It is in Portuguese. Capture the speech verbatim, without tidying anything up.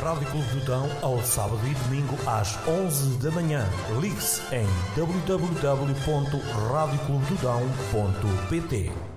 Rádio Clube do Dão ao sábado e domingo às onze da manhã. Ligue-se em w w w ponto rádio clube do dão ponto p t.